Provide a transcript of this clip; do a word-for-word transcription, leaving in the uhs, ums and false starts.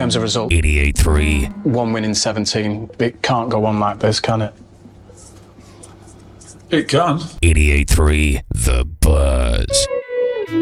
As a result, eighty-eight three. one win in seventeen. It can't go on like this, can it? It can. eighty-eight three. The Buzz.